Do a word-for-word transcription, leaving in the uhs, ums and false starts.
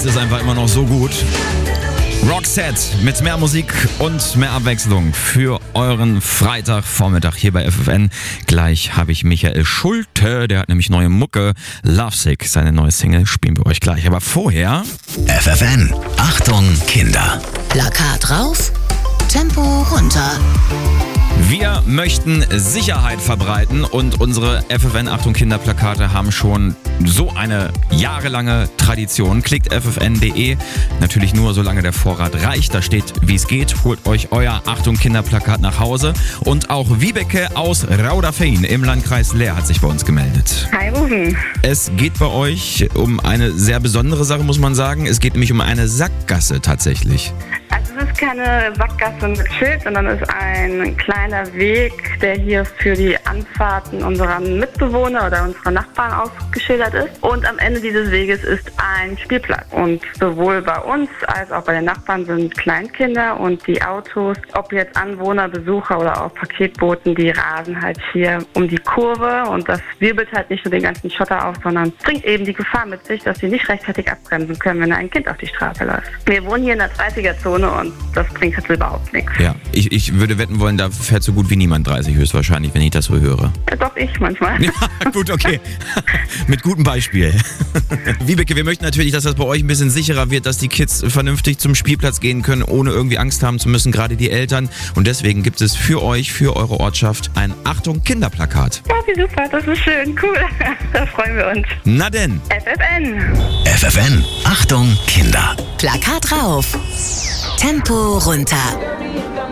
Es ist einfach immer noch so gut. Roxette mit mehr Musik und mehr Abwechslung für euren Freitagvormittag hier bei F F N. Gleich habe ich Michael Schulte, der hat nämlich neue Mucke. Lovesick, seine neue Single, spielen wir euch gleich. Aber vorher... F F N, Achtung Kinder. Plakat rauf, Tempo runter. Wir möchten Sicherheit verbreiten und unsere F F N Achtung Kinder Plakate haben schon so eine jahrelange Tradition. Klickt f f n punkt d e, natürlich nur solange der Vorrat reicht. Da steht, wie es geht. Holt euch euer Achtung Kinder Plakat nach Hause. Und auch Wiebeke aus Rauderfehn im Landkreis Leer hat sich bei uns gemeldet. Hi Rufen. Es geht bei euch um eine sehr besondere Sache, muss man sagen. Es geht nämlich um eine Sackgasse tatsächlich. Also es ist keine Sackgasse mit Schild, sondern es ist ein kleiner Weg, der hier für die Anfahrten unserer Mitbewohner oder unserer Nachbarn ausgeschildert ist. Und am Ende dieses Weges ist ein Spielplatz. Und sowohl bei uns als auch bei den Nachbarn sind Kleinkinder und die Autos, ob jetzt Anwohner, Besucher oder auch Paketboten, die rasen halt hier um die Kurve. Und das wirbelt halt nicht nur den ganzen Schotter auf, sondern bringt eben die Gefahr mit sich, dass sie nicht rechtzeitig abbremsen können, wenn ein Kind auf die Straße läuft. Wir wohnen hier in der dreißiger-Zone und das bringt halt überhaupt nichts. Ja, ich, ich würde wetten wollen, da fährt so gut wie niemand dreißig höchstwahrscheinlich, wenn ich das so höre. Ja, doch, ich manchmal. Ja, gut, okay. Mit gutem Beispiel. Wiebeke, wir möchten natürlich, dass das bei euch ein bisschen sicherer wird, dass die Kids vernünftig zum Spielplatz gehen können, ohne irgendwie Angst haben zu müssen, gerade die Eltern. Und deswegen gibt es für euch, für eure Ortschaft, ein Achtung Kinderplakat. Ja, wie super, das ist schön, cool. Da freuen wir uns. Na denn. F F N. F F N, Achtung Kinder. Plakat rauf, Tempo runter.